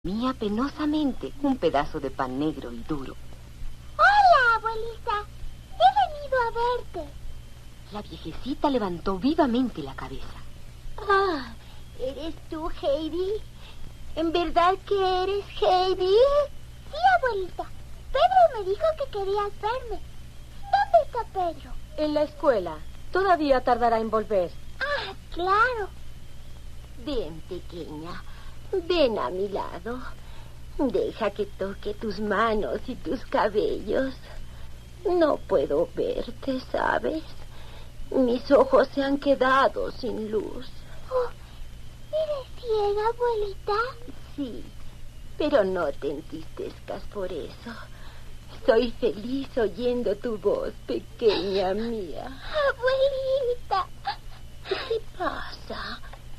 Comía penosamente un pedazo de pan negro y duro. Hola, abuelita. He venido a verte. La viejecita levantó vivamente la cabeza. Ah, ¿eres tú, Heidi? ¿En verdad que eres Heidi? Sí, abuelita. Pedro me dijo que querías verme. ¿Dónde está Pedro? En la escuela. Todavía tardará en volver. Ah, claro. Ven, pequeña. Ven a mi lado. Deja que toque tus manos y tus cabellos. No puedo verte, ¿sabes? Mis ojos se han quedado sin luz. Oh, ¿eres ciega, abuelita? Sí, pero no te entristezcas por eso. Soy feliz oyendo tu voz, pequeña mía. Abuelita. ¿Qué pasa?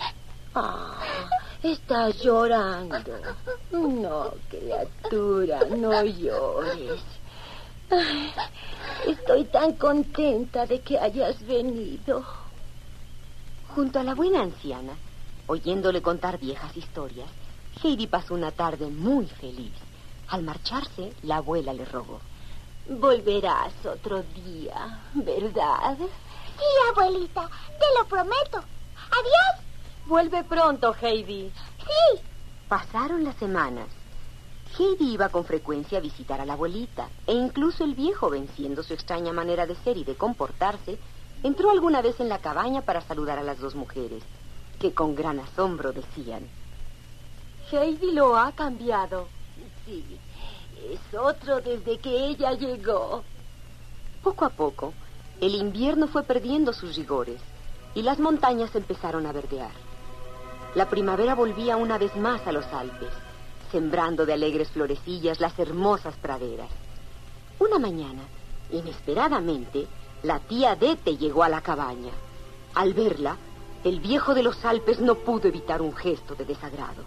Estás llorando. No, criatura, no llores. Ay, estoy tan contenta de que hayas venido. Junto a la buena anciana, oyéndole contar viejas historias, Heidi pasó una tarde muy feliz. Al marcharse, la abuela le rogó: Volverás otro día, ¿verdad? Sí, abuelita, te lo prometo. Adiós. Vuelve pronto, Heidi. Sí. Pasaron las semanas. Heidi iba con frecuencia a visitar a la abuelita, e incluso el viejo, venciendo su extraña manera de ser y de comportarse, entró alguna vez en la cabaña para saludar a las dos mujeres, que con gran asombro decían: Heidi lo ha cambiado. Sí, es otro desde que ella llegó. Poco a poco, el invierno fue perdiendo sus rigores y las montañas empezaron a verdear. La primavera volvía una vez más a los Alpes, sembrando de alegres florecillas las hermosas praderas. Una mañana, inesperadamente, la tía Dete llegó a la cabaña. Al verla, el viejo de los Alpes no pudo evitar un gesto de desagrado.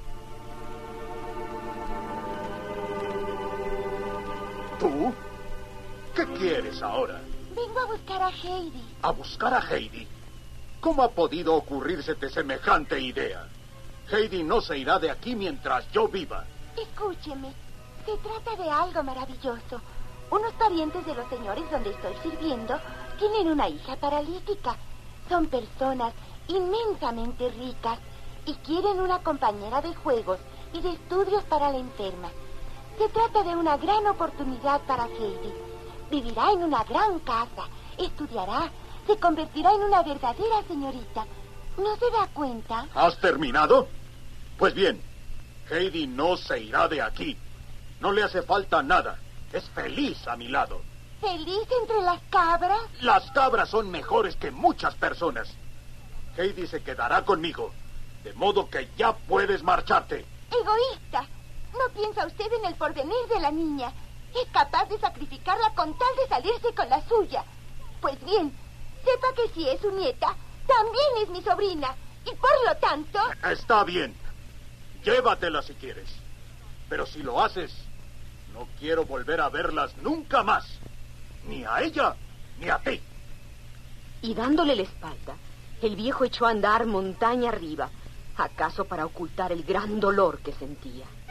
¿Tú? ¿Qué quieres ahora? Vengo a buscar a Heidi. ¿A buscar a Heidi? ¿Cómo ha podido ocurrírsete semejante idea? Heidi no se irá de aquí mientras yo viva. Escúcheme, se trata de algo maravilloso. Unos parientes de los señores donde estoy sirviendo tienen una hija paralítica. Son personas inmensamente ricas y quieren una compañera de juegos y de estudios para la enferma. Se trata de una gran oportunidad para Heidi. Vivirá en una gran casa, estudiará, se convertirá en una verdadera señorita. ¿No se da cuenta? ¿Has terminado? Pues bien, Heidi no se irá de aquí. No le hace falta nada. Es feliz a mi lado. ¿Feliz entre las cabras? Las cabras son mejores que muchas personas. Heidi se quedará conmigo, de modo que ya puedes marcharte. Egoísta. ¿No piensa usted en el porvenir de la niña? Es capaz de sacrificarla con tal de salirse con la suya. Pues bien, sepa que si es su nieta, también es mi sobrina. Y por lo tanto... Está bien. Llévatela si quieres. Pero si lo haces, no quiero volver a verlas nunca más. Ni a ella, ni a ti. Y dándole la espalda, el viejo echó a andar montaña arriba, acaso para ocultar el gran dolor que sentía.